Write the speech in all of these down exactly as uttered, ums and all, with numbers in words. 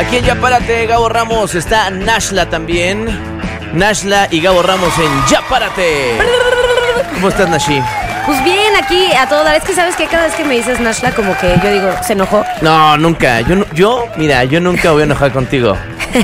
Aquí en Ya Párate, Gabo Ramos, está Nashla también. Nashla y Gabo Ramos en Ya Párate. ¿Cómo estás, Nashi? Pues bien, aquí a todo dar. Es que sabes que cada vez que me dices Nashla, como que yo digo, ¿se enojó? No, nunca. Yo, yo mira, yo nunca voy a enojar contigo.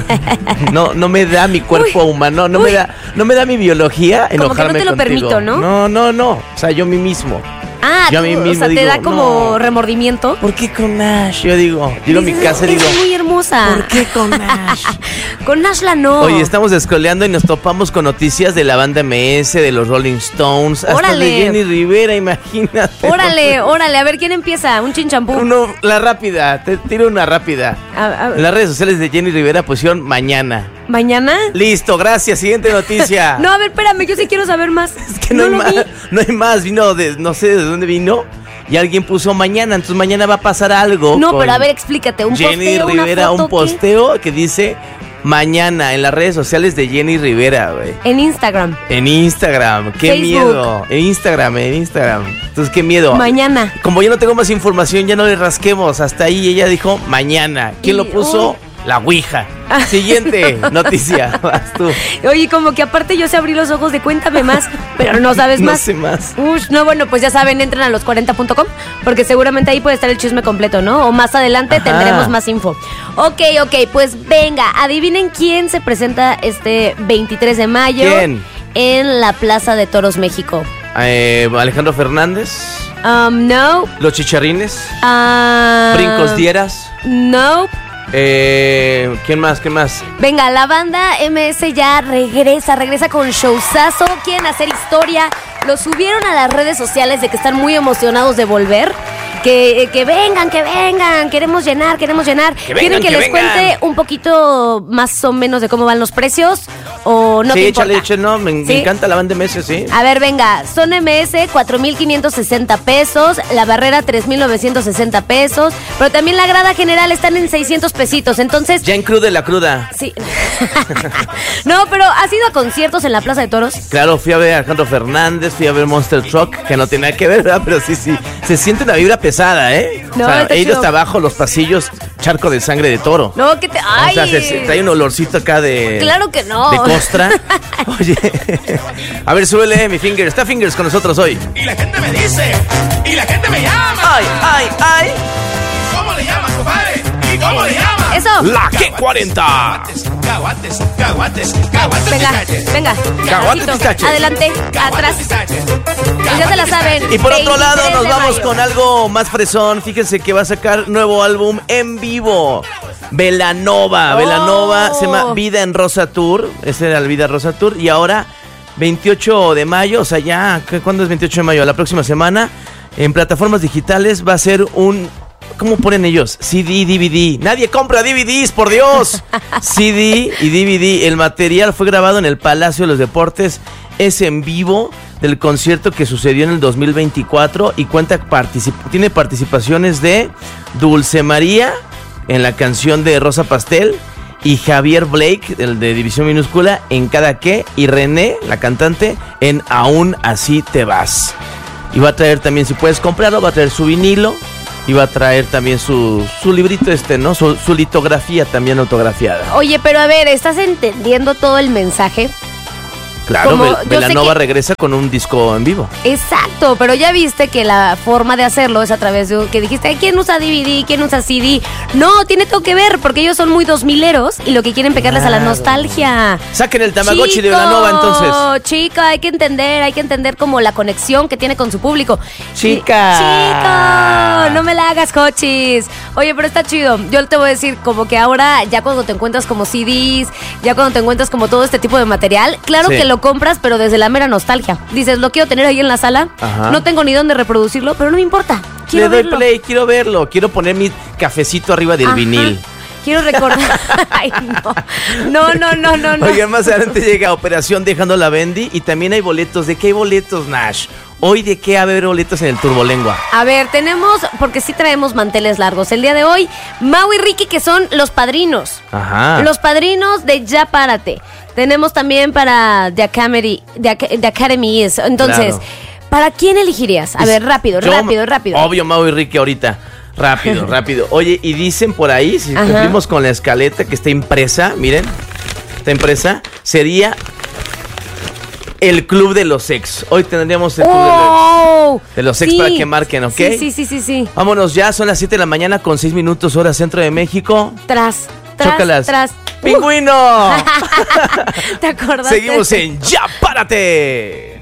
No, no me da mi cuerpo uy, humano, no uy. me da, no me da mi biología enojarme como que no te lo contigo. permito, ¿no? No, no, no. O sea, yo a mí mismo. Ah, yo a mí tú, mismo o sea, digo, te da como no. remordimiento. ¿Por qué con Nash? Yo digo, digo mi casa y digo, es muy hermosa. ¿Por qué con Nash? Con Nashla no. Oye, estamos descoleando y nos topamos con noticias de la banda M S, de los Rolling Stones, hasta órale. de Jenny Rivera, imagínate. Órale, órale, a ver quién empieza, un chinchampú. Uno, la rápida, te tiro una rápida. A, a, en las redes sociales de Jenny Rivera pusieron mañana. ¿Mañana? Listo, gracias, siguiente noticia. No, a ver, espérame, yo sí quiero saber más. Es que no, no hay más, no hay más, vino de, no sé de dónde vino. Y alguien puso mañana, entonces mañana va a pasar algo. No, pero a ver, explícate, un Jenny posteo, Rivera, una foto, un posteo ¿qué? que dice mañana en las redes sociales de Jenny Rivera, güey. En Instagram. En Instagram, qué Facebook. miedo. En Instagram, en Instagram. Entonces, qué miedo. Mañana. Como yo no tengo más información, ya no le rasquemos. Hasta ahí ella dijo mañana. ¿Quién y, lo puso? Oh. La Ouija. Siguiente noticia, vas tú. Oye, como que aparte yo se abrí los ojos de cuéntame más, pero no sabes más. No sé más. Ush, no, bueno, pues ya saben, entren a los cuarenta punto com porque seguramente ahí puede estar el chisme completo, ¿no? O más adelante Ajá. tendremos más info. Ok, ok, pues venga, adivinen quién se presenta este veintitrés de mayo. ¿Quién? En la Plaza de Toros, México. Eh, Alejandro Fernández. Um, no. Los Chicharrines. Uh, Brincos Dieras. No. Eh, ¿Quién más? ¿Quién más? Venga, la banda M S ya regresa, regresa con showzazo. Quieren hacer historia. Lo subieron a las redes sociales de que están muy emocionados de volver. Que, que vengan, que vengan, queremos llenar, queremos llenar. Que vengan, ¿Quieren que, que les vengan. cuente un poquito más o menos de cómo van los precios? ¿O no sí, te échale, importa? échale, no, me, ¿Sí? me encanta la banda M S, sí. A ver, venga, son M S cuatro mil quinientos sesenta pesos, la barrera tres mil novecientos sesenta pesos, pero también la grada general están en seiscientos pesitos, entonces... Ya en cruda la cruda. Sí. No, pero ¿has ido a conciertos en la Plaza de Toros? Claro, fui a ver a Alejandro Fernández, fui a ver Monster Truck, que no tiene nada que ver, ¿verdad? Pero sí, sí, se siente una vibra pesada, ¿eh? No, o sea, está he ido chido. hasta abajo los pasillos, charco de sangre de toro. No, que te... ¡Ay! O sea, se, se trae un olorcito acá de... Claro que no. De costra. Oye, a ver, súbele, mi Fingers. Está Fingers con nosotros hoy. Y la gente me dice, y la gente me llama. ¡Ay, ay, ay! ¿Cómo le llaman, compadre? ¿Y cómo le llaman? Eso. La G cuarenta. Caguates, caguates, caguates, Venga, pistaches. venga. Caguates, Ratito. pistaches. Adelante, atrás. Y ya se la saben. Y por otro lado veintitrés nos de vamos mayo. con algo más fresón. Fíjense que va a sacar nuevo álbum en vivo. Belanova. Oh. Belanova se llama Vida en Rosa Tour. Ese era el Vida Rosa Tour. Y ahora, veintiocho de mayo, o sea ya, ¿cuándo es veintiocho de mayo? La próxima semana, en plataformas digitales va a ser un... ¿Cómo ponen ellos? C D, D V D. Nadie compra D V Ds, por Dios. C D y D V D. El material fue grabado en el Palacio de los Deportes. Es en vivo del concierto que sucedió en el dos mil veinticuatro y cuenta particip- tiene participaciones de Dulce María en la canción de Rosa Pastel y Javier Blake, el de División Minúscula, en Cada Que, y René, la cantante, en Aún Así Te Vas. Y va a traer también, si puedes comprarlo, va a traer su vinilo. Y va a traer también su, su librito este, ¿no? Su, su litografía también autografiada. Oye, pero a ver, ¿estás entendiendo todo el mensaje? Claro, Como, Be- yo Belanova sé que- regresa con un disco en vivo. Exacto, pero ya viste que la forma de hacerlo es a través de que dijiste, ¿quién usa D V D? ¿Quién usa C D? No, tiene todo que ver, porque ellos son muy dos mileros y lo que quieren pegarles a la Claro. nostalgia. Saquen el Tamagotchi Chico, de Belanova entonces. Chica, hay que entender, hay que entender como la conexión que tiene con su público. Chica. Chico, no me la hagas, cochis. Oye, pero está chido. Yo te voy a decir como que ahora, ya cuando te encuentras como C Ds, ya cuando te encuentras como todo este tipo de material, claro Sí. que lo compras, pero desde la mera nostalgia. Dices, lo quiero tener ahí en la sala, Ajá. no tengo ni dónde reproducirlo, pero no me importa. Quiero Le doy verlo. play, quiero verlo. Quiero poner mi cafecito arriba del Ajá. vinil. Quiero recordar. Ay, no. No, no, no, no, no. Oigan, más adelante llega Operación Dejando la Bendy y también hay boletos. ¿De qué hay boletos, Nash? Hoy, ¿de qué va a haber boletos en el Turbolengua? A ver, tenemos, porque sí traemos manteles largos. El día de hoy, Mau y Ricky, que son los padrinos. Ajá. Los padrinos de Ya Párate. Tenemos también para The Academy, The, Ac- The Academy Is. Entonces, Claro. ¿para quién elegirías? A ver, rápido, Yo, rápido, rápido. Obvio, Mau y Ricky ahorita. Rápido, rápido. Oye, y dicen por ahí, si Ajá. cumplimos con la escaleta que está impresa, miren, está impresa, sería el Club de los Ex. Hoy tendríamos el Club Oh, de los, de los Ex sí. para que marquen, ¿ok? Sí, sí, sí, sí, sí. Vámonos ya, son las siete de la mañana con seis minutos hora centro de México. Tras, tras, Chócalas. tras. ¡Pingüino! ¿Te acordaste? Seguimos en Ya Párate.